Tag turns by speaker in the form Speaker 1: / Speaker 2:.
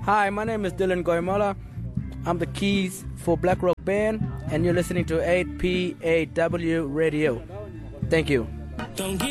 Speaker 1: Hi, my name is Dylan Goimola. I'm the keys for Black Rock Band, and you're listening to 8PAW Radio. Thank you.